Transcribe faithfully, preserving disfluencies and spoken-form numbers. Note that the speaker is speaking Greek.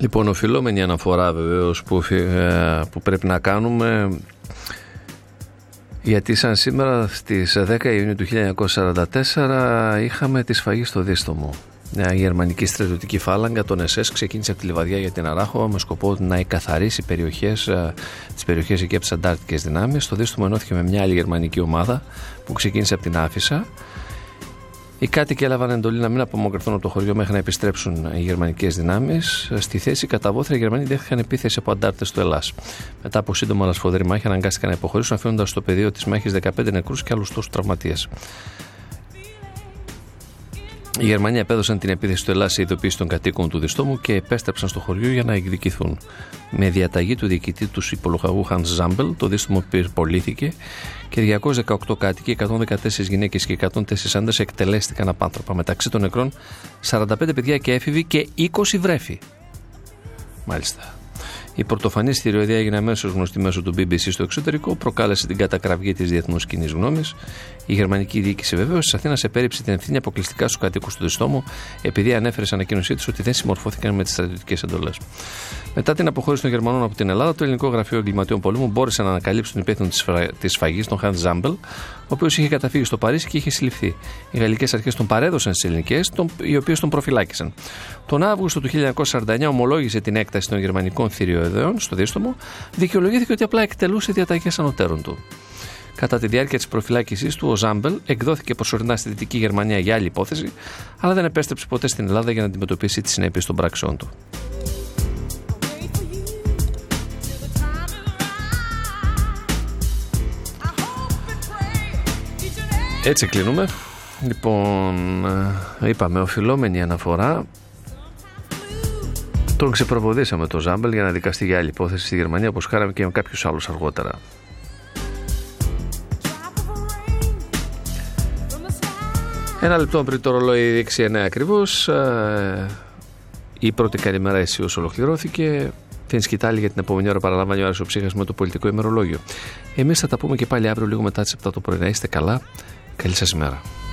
Λοιπόν, οφειλόμενη αναφορά βεβαίως που, που πρέπει να κάνουμε, γιατί σαν σήμερα στις δέκα Ιουνίου του χίλια εννιακόσια σαράντα τέσσερα είχαμε τη σφαγή στο Δίστομο. Μια γερμανική στρατιωτική φάλαγγα των ες ες ξεκίνησε από τη Λιβαδιά για την Αράχοβα με σκοπό να εκαθαρίσει περιοχές, τις περιοχές εκεί από τις αντάρτικες δυνάμεις. Στο Δίστομο ενώθηκε με μια άλλη γερμανική ομάδα που ξεκίνησε από την Άφισσα. Οι κάτοικοι έλαβαν εντολή να μην απομακρυνθούν από το χωριό μέχρι να επιστρέψουν οι γερμανικές δυνάμεις. Στη θέση κατά βόθρα οι Γερμανοί δέχτηκαν επίθεση από αντάρτες του Ελλάς. Μετά από σύντομα αλλά σφοδρή μάχη, αναγκάστηκαν να υποχωρήσουν, αφήνοντας στο πεδίο της μάχης δεκαπέντε νεκρούς και άλλους τόσους τραυματίες. Οι Γερμανοί επέδωσαν την επίθεση του Ελλάς σε ειδοποίηση των κατοίκων του Διστόμου και επέστρεψαν στο χωριό για να εκδικηθούν. Με διαταγή του διοικητή του υπολογαγού Hans Zambel, το Δίστομο πυρπολήθηκε και διακόσιοι δεκαοκτώ κάτοικοι, εκατόν δεκατέσσερις γυναίκες και εκατόν τέσσερις άντρες εκτελέστηκαν απάνθρωπα. Μεταξύ των νεκρών σαράντα πέντε παιδιά και έφηβοι και είκοσι βρέφη. Μάλιστα. Η πρωτοφανή θηριωδία έγινε αμέσως γνωστή μέσω του μπι μπι σι στο εξωτερικό, προκάλεσε την κατακραυγή της διεθνούς κοινής γνώμης. Η γερμανική διοίκηση βεβαίως της Αθήνας επέριψε την ευθύνη αποκλειστικά στους κατοίκους του Διστόμου, επειδή ανέφερε σε ανακοίνωσή της ότι δεν συμμορφώθηκαν με τις στρατιωτικές εντολές. Μετά την αποχώρηση των Γερμανών από την Ελλάδα, το Ελληνικό Γραφείο Εγκληματιών Πολέμου μπόρεσε να ανακαλύψει τον υπεύθυνο της σφαγής, τον Hans Zambel, ο οποίος είχε καταφύγει στο Παρίσι και είχε συλληφθεί. Οι γαλλικές αρχές τον παρέδωσαν στις ελληνικές, οι οποίες τον προφυλάκησαν. Τον Αύγουστο του χίλια εννιακόσια σαράντα εννιά ομολόγησε την έκταση των γερμανικών θηριωδέων στο Δίστομο, δικαιολογήθηκε ότι απλά εκτελούσε διαταγές ανωτέρων του. Κατά τη διάρκεια της προφυλάκησής του, ο Ζάμπελ εκδόθηκε προσωρινά στη Δυτική Γερμανία για άλλη υπόθεση, αλλά δεν επέστρεψε ποτέ στην Ελλάδα για να αντιμετωπίσει τις συνέπειες των πράξεών του. Έτσι κλείνουμε. Λοιπόν, είπαμε οφειλόμενη αναφορά. Τον ξεπροβοδίσαμε τον Ζάμπελ για να δικαστεί για άλλη υπόθεση στη Γερμανία, όπως κάναμε και με κάποιους άλλους αργότερα. Ένα λεπτό πριν το ρολόι δείξει εννέα ακριβώς, η πρώτη καλημέρα αισίως ολοκληρώθηκε. Την σκητάλη για την επόμενη ώρα παραλαμβάνει ο Άρης ο Ψύχας με το πολιτικό ημερολόγιο. Εμείς θα τα πούμε και πάλι αύριο λίγο μετά τις επτά το πρωί. Να είστε καλά. Καλή σας ημέρα.